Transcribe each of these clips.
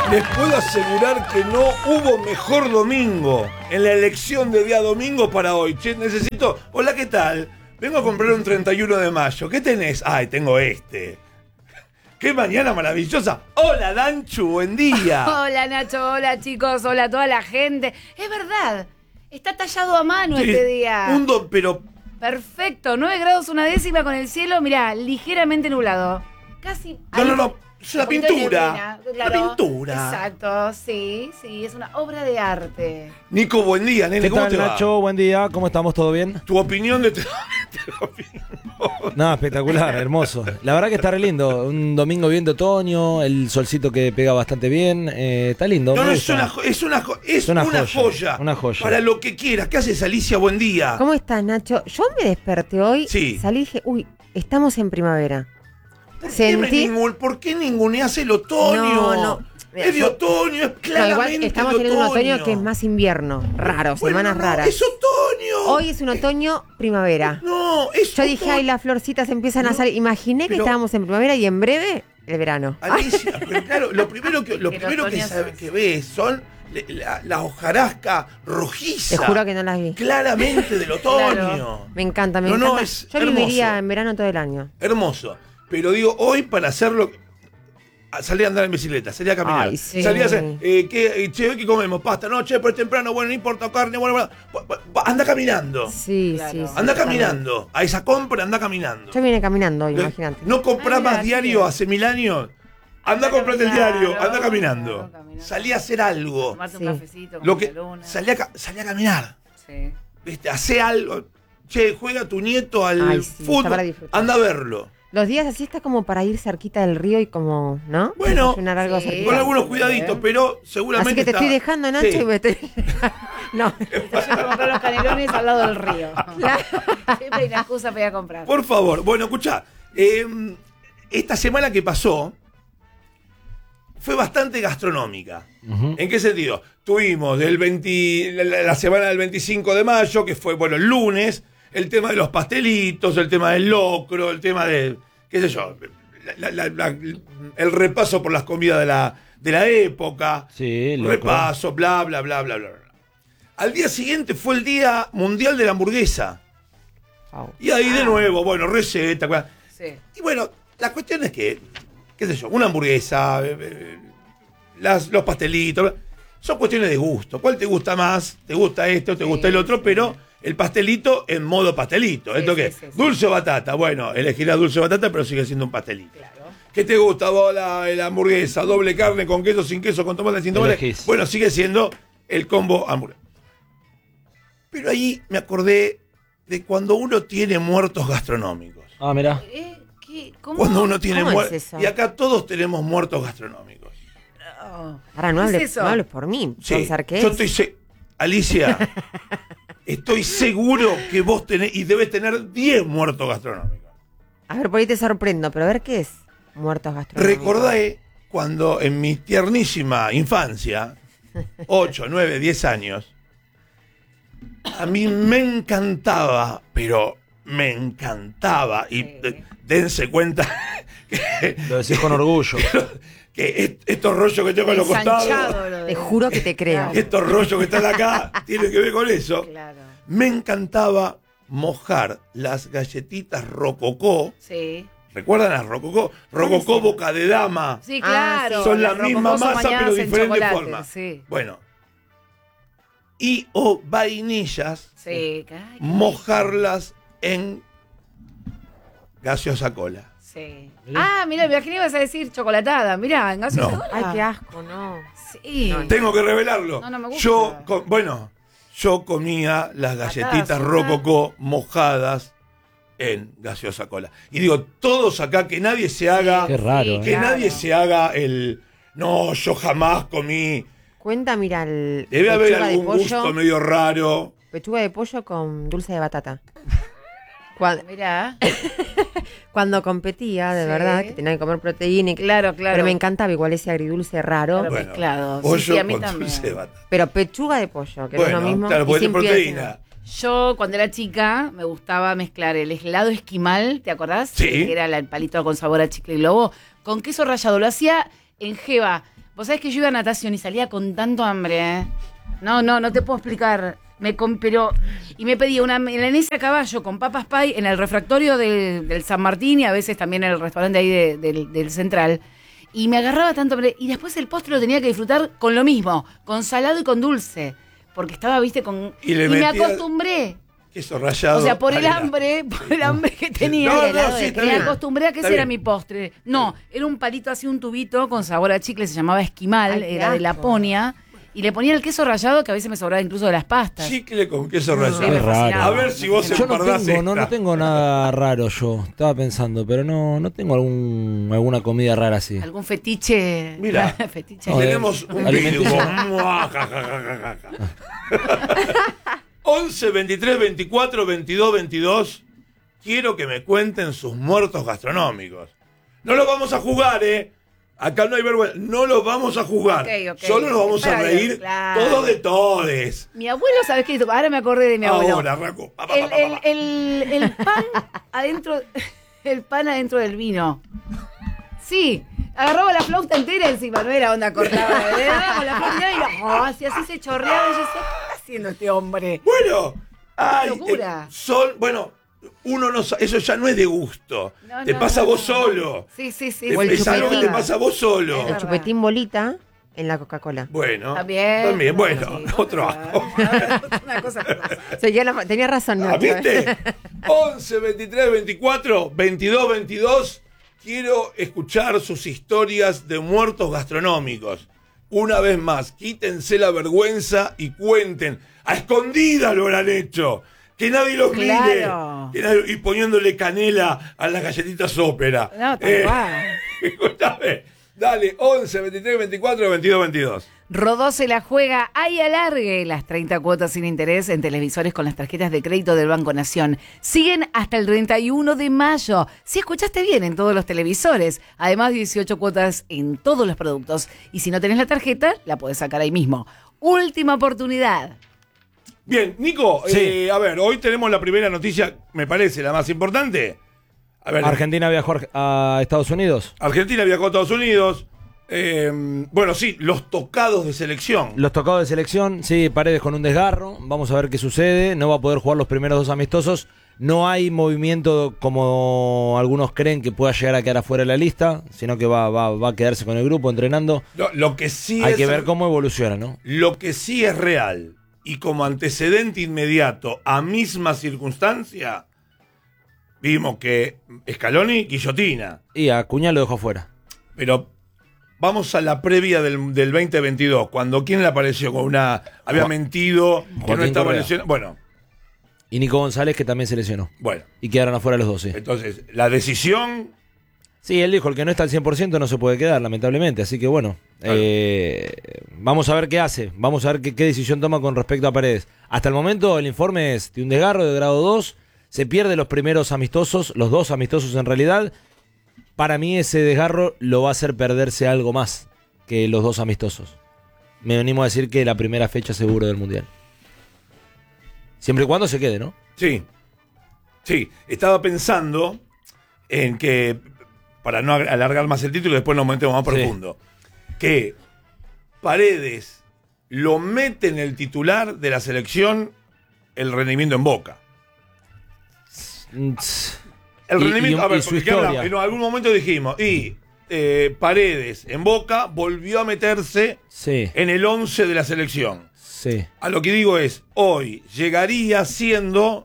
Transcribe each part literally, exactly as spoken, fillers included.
Les puedo asegurar que no hubo mejor domingo en la elección de día domingo para hoy. Che, necesito... Hola, ¿qué tal? Vengo a comprar un treinta y uno de mayo. ¿Qué tenés? Ay, tengo este. ¡Qué mañana maravillosa! ¡Hola, Danchu! ¡Buen día! Hola, Nacho. Hola, chicos. Hola a toda la gente. Es verdad. Está tallado a mano Sí, este día. Un do, pero... Perfecto. nueve grados una décima con el cielo, mirá, ligeramente nublado. Casi... No, no, no. Es una Un poquito de pintura. neblina, Una claro. pintura. Exacto, sí, sí. Es una obra de arte. Nico, buen día, nene. ¿Qué ¿Cómo tal, te va? Nacho? Buen día, ¿cómo estamos? ¿Todo bien? Tu opinión de... Te... No, espectacular, hermoso. La verdad que está re lindo. Un domingo bien de otoño, el solcito que pega bastante bien. Eh, está lindo. No, me no, es gusta. una, jo- es, una, jo- es una una, joya, joya, una joya. Para lo que quieras. ¿Qué haces, Alicia? Buen día. ¿Cómo estás, Nacho? Yo me desperté hoy, Sí. salí y dije, uy, estamos en primavera. ¿Por qué, me Sentí... ningun- ¿Por qué ninguneás el otoño? No, no. Mira, Es de yo- otoño, es No, claramente igual estamos de teniendo un otoño. otoño que es más invierno, raro, Bueno, semanas no, raras. Es otoño. Hoy es un otoño primavera. No, es Yo dije, ay, las florcitas empiezan a No, salir. Imaginé que pero- estábamos en primavera y en breve el verano. Alicia, pero claro, lo primero que, lo El primero que, otoño sabe- es- que ves son le- la, la hojarasca rojiza. Te juro que no las vi. Claramente del otoño. Claro. Me encanta, me No, no, encanta. es Yo viviría hermoso. en verano todo el año. Hermoso. Pero digo, hoy para hacerlo... Salí a andar en bicicleta, salí a caminar. Ay, sí. Salí a hacer, eh, ¿qué, eh, che, ¿hoy qué comemos? Pasta, no, che, pero es temprano, bueno, no importa, carne, bueno, bueno. Bu- bu- Anda caminando. Sí, Claro. sí, sí. Anda totalmente. caminando. A esa compra, anda caminando. Yo vine caminando hoy, Eh, imagínate. No comprás Ay, mira, más diario sí. hace mil años. Anda a Anda comprarte el caminando, diario, anda caminando. anda caminando. Salí a hacer algo. Tomarte Sí. un cafecito con Lo que, la luna. salí, a, ca- salí a caminar. Sí. ¿Viste? Hacé algo. Che, juega tu nieto al Ay, sí, está fútbol. para disfrutar. Anda a verlo. Los días así está como para ir cerquita del río y como, ¿no? Bueno, Desayunar algo sí. cerquita. Con algunos sí, cuidaditos, ¿eh? pero seguramente. Así que te está- estoy dejando, Nacho, Sí. y me estoy... no. Yo voy a comprar los canelones al lado del río. Siempre hay una excusa para ir a comprar. Por favor, bueno, escuchá. eh, esta semana que pasó fue bastante gastronómica. Ujú. ¿En qué sentido? Tuvimos del veinte, la, la- la semana del veinticinco de mayo, que fue, bueno, el lunes, el tema de los pastelitos, el tema del locro, el tema de, qué sé yo, la- la- la- el repaso por las comidas de la, de la época. Sí, loco. Repaso, bla, bla, bla, bla, bla. bla. Al día siguiente fue el Día Mundial de la Hamburguesa. Au. Y ahí de nuevo, bueno, receta. cua- Sí. Y bueno, la cuestión es que, qué sé yo, una hamburguesa, eh, eh, las, los pastelitos, son cuestiones de gusto. ¿Cuál te gusta más? ¿Te gusta este o te Sí, gusta el otro? sí. Pero el pastelito en modo pastelito. Sí, ¿Esto sí, qué? sí, sí. Dulce o batata. Bueno, elegirás dulce o batata, pero sigue siendo un pastelito. Claro. ¿Qué te gusta vos la, la hamburguesa? ¿Doble carne con queso, sin queso, con tomate, sin tomate? Elegís. Bueno, sigue siendo el combo hamburguesa. Pero ahí me acordé de cuando uno tiene muertos gastronómicos. Ah, mirá. Eh, ¿qué? ¿Cómo? Cuando uno tiene ¿Cómo es muertos. eso? Y acá todos tenemos muertos gastronómicos. No. Ahora no ¿Qué hables, es eso? no hables por mí. Sí, Pensar qué yo es. estoy se- Alicia, estoy seguro que vos tenés y debes tener diez muertos gastronómicos. A ver, por ahí te sorprendo, pero a ver qué es. Muertos gastronómicos. Recordé cuando en mi tiernísima infancia, ocho, nueve, diez años, a mí me encantaba, pero me encantaba, y Sí. eh, dense cuenta que, Lo decís con orgullo. que est- estos rollos que tengo a los costados, Ensanchado lo de- Te juro que te creo. estos rollos que están acá, tienen que ver con eso. Claro. Me encantaba mojar las galletitas rococó. Sí. ¿Recuerdan las rococó? Rococó boca de dama. Sí, Ah, claro. Son la las misma rococó son masa, pero bañadas en diferente chocolate, forma. Sí. Bueno. Y o vainillas, Sí, ay, qué mojarlas en gaseosa cola. Sí. Ah, mira, me imaginé ibas a decir chocolatada. Mirá, en gaseosa No. cola. Ay, qué asco, no. Sí. No, no. Tengo que revelarlo. No, no me gusta. Yo, co- bueno, yo comía las galletitas azúcar. rococó mojadas en gaseosa cola. Y digo, todos acá, que nadie se haga, Qué raro, Sí, ¿eh? que claro. nadie se haga el, no, yo jamás comí. Cuenta, mira, el Debe haber pechuga de algún pollo, gusto medio raro. pechuga de pollo con dulce de batata. Cuando, Mirá. cuando competía, de Sí. verdad, que tenía que comer proteína, y- Claro, claro. pero me encantaba igual ese agridulce raro. Claro. mezclado. Sí, pollo sí, a mí con también. dulce de batata. Pero pechuga de pollo, que no Bueno, es lo mismo. claro, y porque tiene sin proteína. Yo, cuando era chica, me gustaba mezclar el helado esquimal, ¿te acordás? Sí. Que era la- el palito con sabor a chicle y globo, con queso rallado. Lo hacía en jeva. Vos sabés que yo iba a natación y salía con tanto hambre, ¿eh? No, no, no te puedo explicar. Me com- pero, y me pedía una milanesa a caballo con papas pie en el refractorio de- del San Martín y a veces también en el restaurante ahí de- del, del Central. Y me agarraba tanto hambre. Y después el postre lo tenía que disfrutar con lo mismo, con salado y con dulce. Porque estaba, viste, con... Y le y me metía- acostumbré. Queso rallado. O sea, por el Ay, hambre, por el hambre que tenía, No, el no, helado sí, de está crema, me bien. acostumbré a que Está ese era bien. mi postre. No, era un palito así, un tubito con sabor a chicle, se llamaba esquimal, Ay, qué era de asco. Laponia, y le ponía el queso rallado que a veces me sobraba incluso de las pastas. Chicle con queso Sí, rallado. me Qué raro. fascinaba. A ver si vos Yo no empardás tengo, no, esta. no tengo nada raro yo. Estaba pensando, pero no, no tengo algún, alguna comida rara así. Algún fetiche. Mira. fetiche. No, Tenemos un alimenticio. video. Mua, ja, ja, ja, ja, ja. once, veintitrés, veinticuatro, veintidós, veintidós. Quiero que me cuenten sus muertos gastronómicos. No los vamos a jugar, ¿eh? Acá no hay vergüenza. No los vamos a jugar. Ok, ok. Solo nos vamos a Para, reír claro. todos de todes. Mi abuelo, ¿sabes qué? Ahora me acordé de mi abuelo. Ahora, Raco. Pa, pa, El, pa, pa, pa. el, el, el pan adentro, el pan adentro del vino. Sí, agarraba la flauta entera encima, no era onda cortada, le daba con la flauta entera y la- oh, así, así se chorreaba. Y yo decía, ¿qué está haciendo este hombre? Bueno, ay, locura. eh, son, bueno, uno no sa- eso ya no es de gusto. No, te no, pasa a no, vos no. solo. Sí, sí, sí. Te- O el es algo que te chupetín. pasa a vos solo. Es El verdad. chupetín bolita en la Coca-Cola. Bueno, También. también, bueno, Sí, otro otra. asco. Una cosa por otra. O sea, ya la- tenía razón, Ah, Nacho. ¿viste? once, veintitrés, veinticuatro, veintidós, veintidós. Quiero escuchar sus historias de muertos gastronómicos. Una vez más, quítense la vergüenza y cuenten. A escondidas lo habrán hecho. Que nadie los Claro. mire. Que nadie- y poniéndole canela a las galletitas ópera. No, tal Eh, cual. escúchame. Dale, once, veintitrés, veinticuatro, veintidós, veintidós. Rodó se la juega, ahí alargue las treinta cuotas sin interés en televisores con las tarjetas de crédito del Banco Nación. Siguen hasta el treinta y uno de mayo. Si escuchaste bien, en todos los televisores. Además, dieciocho cuotas en todos los productos. Y si no tenés la tarjeta, la podés sacar ahí mismo. Última oportunidad. Bien, Nico, Sí. eh, a ver, hoy tenemos la primera noticia, me parece, la más importante. A ver, Argentina viajó a Estados Unidos. Argentina viajó a Estados Unidos. Eh, bueno, sí, los tocados de selección. Los tocados de selección, sí, Paredes con un desgarro. Vamos a ver qué sucede. No va a poder jugar los primeros dos amistosos. No hay movimiento como algunos creen que pueda llegar a quedar afuera de la lista, sino que va, va, va a quedarse con el grupo entrenando. Lo, lo que sí Hay es, que ver cómo evoluciona, ¿no? Lo que sí es real y como antecedente inmediato a misma circunstancia, vimos que Scaloni, guillotina. Y a Acuña lo dejó afuera. Pero vamos a la previa del, del veinte veintidós, cuando quién le apareció con una... Había Juan- mentido, que no Joaquín estaba Correa. lesionado. Bueno, Y Nico González, que también se lesionó. bueno. Y quedaron afuera los dos, sí. Entonces, la decisión... Sí, él dijo, el que no está al cien por ciento no se puede quedar, lamentablemente. Así que bueno, Claro. eh, vamos a ver qué hace. Vamos a ver qué, qué decisión toma con respecto a Paredes. Hasta el momento el informe es de un desgarro de grado dos. Se pierde los primeros amistosos, los dos amistosos en realidad. Para mí ese desgarro lo va a hacer perderse algo más que los dos amistosos. Me venimos a decir que la primera fecha seguro del Mundial. Siempre y cuando se quede, ¿no? Sí, sí. Estaba pensando en que, para no alargar más el título y después nos metemos más Sí. profundo, que Paredes lo mete en el titular de la selección el rendimiento en Boca. Mm, El Y- rendimiento, y- a ver, y su porque ¿qué hablamos? historia. en algún momento dijimos, y eh, Paredes en Boca volvió a meterse Sí, en el once de la selección. sí. A lo que digo es, hoy llegaría siendo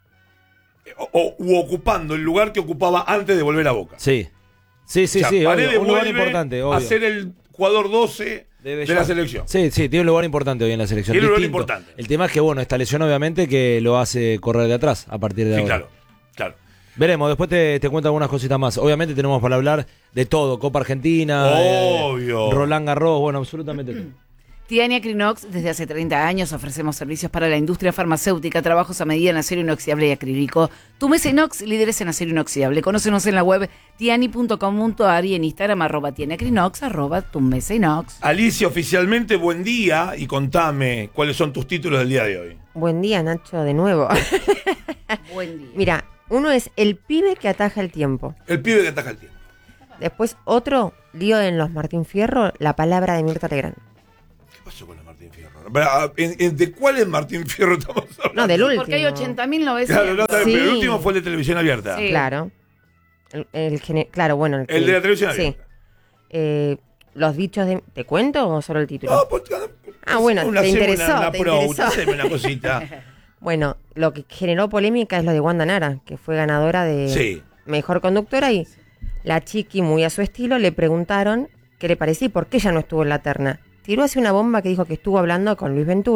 o, o- u ocupando el lugar que ocupaba antes de volver a Boca. Sí, sí, sí, O sea, sí, obvio, Paredes un lugar vuelve importante, a obvio. ser el jugador doce Debe de la ya. selección. Sí, sí, tiene un lugar importante hoy en la selección. Tiene un lugar distinto. importante. El tema es que, bueno, esta lesión obviamente que lo hace correr de atrás a partir de Sí, ahora. claro, claro. Veremos, después te, te cuento algunas cositas más. Obviamente tenemos para hablar de todo, Copa Argentina, Obvio. eh, Roland Garros, bueno, absolutamente todo. Tiania Crinox, desde hace treinta años ofrecemos servicios para la industria farmacéutica, trabajos a medida en acero inoxidable y acrílico. Tu mesa inox, líderes en acero inoxidable. Conócenos en la web tiani punto com punto ar y en Instagram arroba tianiacrinox, arroba tu mesa inox. Alicia, oficialmente buen día y contame cuáles son tus títulos del día de hoy. Buen día, Nacho, de nuevo. Buen día. Mira, uno es el pibe que ataja el tiempo. El pibe que ataja el tiempo. Después otro, lío en los Martín Fierro, la palabra de Mirta Legrand. ¿Qué pasó con la Martín Fierro? Pero, ¿en- en- ¿De cuál es Martín Fierro estamos hablando? No, del último. Porque hay ochenta mil novecientos. Claro, no, está bien, Sí. pero el último fue el de televisión abierta. Sí. Claro. El, el gene- claro, bueno. El que- de la televisión Sí. abierta. Eh, los dichos de... ¿Te cuento o solo el título? No, pues, Ah, bueno, una- te haceme interesó, Una, una te pro, interesó. haceme una cosita. Bueno, lo que generó polémica es lo de Wanda Nara, que fue ganadora de Sí. Mejor Conductora y la chiqui, muy a su estilo, le preguntaron qué le parecía y por qué ella no estuvo en la terna. Tiró así una bomba que dijo que estuvo hablando con Luis Ventura.